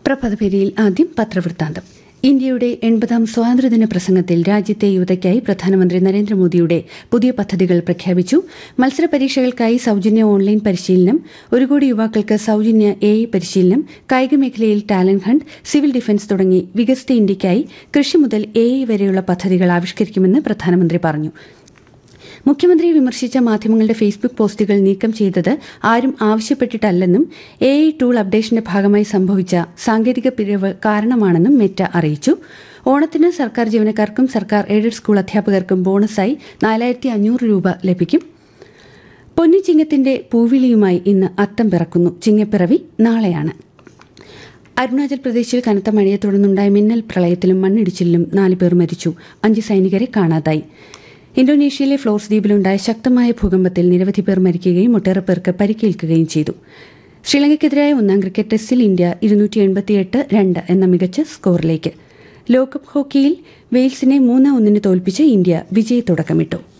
പ്രഭാതപേരിയിൽ ആദ്യം പത്രവൃത്താന്തം. ഇന്ത്യയുടെ 80ാം സ്വാതന്ത്ര്യദിന പ്രസംഗത്തിൽ രാജ്യത്തെ യുവതയ്ക്കായി പ്രധാനമന്ത്രി നരേന്ദ്രമോദിയുടെ പുതിയ പദ്ധതികൾ പ്രഖ്യാപിച്ചു. മത്സര പരീക്ഷകൾക്കായി സൌജന്യ ഓൺലൈൻ പരിശീലനം, 1 കോടി യുവാക്കൾക്ക് സൌജന്യ AI പരിശീലനം, കായിക മേഖലയിൽ ടാലന്റ് ഹണ്ട്, സിവിൽ ഡിഫൻസ് തുടങ്ങി വികസിത ഇന്ത്യയ്ക്കായി കൃഷി മുതൽ AI വരെയുള്ള പദ്ധതികൾ ആവിഷ്കരിക്കുമെന്ന് പ്രധാനമന്ത്രി പറഞ്ഞു. മുഖ്യമന്ത്രിയെ വിമർശിച്ച മാധ്യമങ്ങളുടെ ഫേസ്ബുക്ക് പോസ്റ്റുകൾ നീക്കം ചെയ്തത് ആരും ആവശ്യപ്പെട്ടിട്ടല്ലെന്നും AI ടൂൾ അപ്ഡേഷന്റെ ഭാഗമായി സംഭവിച്ച സാങ്കേതിക പിഴവ് കാരണമാണെന്നും മെറ്റ അറിയിച്ചു. ഓണത്തിന് സർക്കാർ ജീവനക്കാർക്കും സർക്കാർ എയ്ഡഡ് സ്കൂൾ അധ്യാപകർക്കും ബോണസായി 4500 രൂപ ലഭിക്കും. പൊന്നിച്ചിങ്ങത്തിന്റെ പൂവിളിയുമായി ഇന്ന് അത്തം പിറക്കുന്നു. ചിങ്ങപ്പിറവി നാളെയാണ്. അരുണാചൽ പ്രദേശിൽ കനത്ത മഴയെ തുടർന്നുണ്ടായ മിന്നൽ പ്രളയത്തിലും മണ്ണിടിച്ചിലിലും 4 പേർ മരിച്ചു. 5 സൈനികരെ കാണാതായി. ഇന്തോനേഷ്യയിലെ ഫ്ലോർസ് ദ്വീപിലുണ്ടായ ശക്തമായ ഭൂകമ്പത്തിൽ നിരവധി പേർ മരിക്കുകയും ഒട്ടേറെ പേർക്ക് പരിക്കേൽക്കുകയും ചെയ്തു. ശ്രീലങ്കയ്ക്കെതിരായ 1-ാം ക്രിക്കറ്റ് ടെസ്റ്റിൽ ഇന്ത്യ 288-2 എന്ന മികച്ച സ്കോറിലേക്ക്. ലോകകപ്പ് ഹോക്കിയിൽ വെയിൽസിനെ 3-1 തോൽപ്പിച്ച് ഇന്ത്യ വിജയത്തുടക്കമിട്ടു.